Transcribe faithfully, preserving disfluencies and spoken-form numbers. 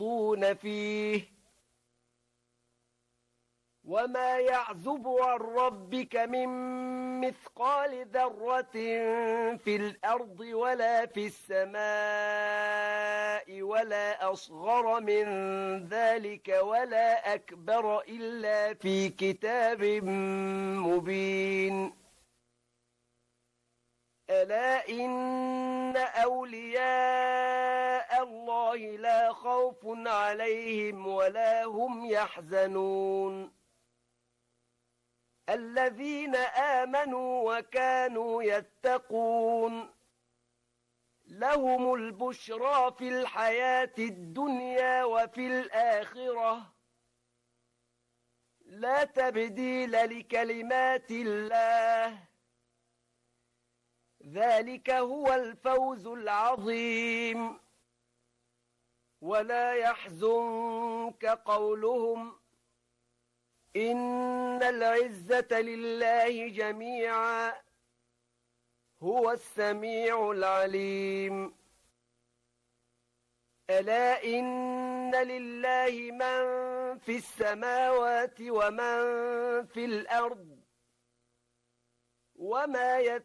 يخوضون فيه وما يعزب عن ربك من مثقال ذرة في الأرض ولا في السماء ولا أصغر من ذلك ولا أكبر إلا في كتاب مبين ألا إن أولياء الله لا خوف عليهم ولا هم يحزنون الذين آمنوا وكانوا يتقون لهم البشرى في الحياة الدنيا وفي الآخرة لا تبديل لكلمات الله ذلك هو الفوز العظيم ولا يحزنك قولهم إن العزة لله جميعا هو السميع العليم ألا إن لله من في السماوات ومن في الأرض وما يتبع